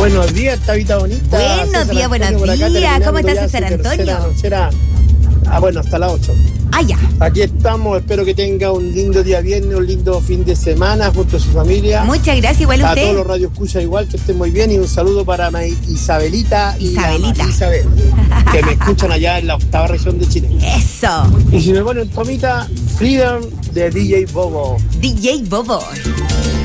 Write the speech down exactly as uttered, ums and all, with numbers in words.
Buenos días, Tabita bonita. Buenos días, buenos días. ¿Cómo está César Antonio? Nochera. Ah, bueno, hasta las ocho. Ah, ya. Aquí estamos, espero que tenga un lindo día viernes, un lindo fin de semana junto a su familia. Muchas gracias, igual a usted. A todos los Radio Escucha igual, que estén muy bien, y un saludo para ma- Isabelita y Isabelita. a Isabel, que me escuchan allá en la octava región de Chile. Eso. Y si me ponen Tomita, Freedom de D J Bobo. D J Bobo.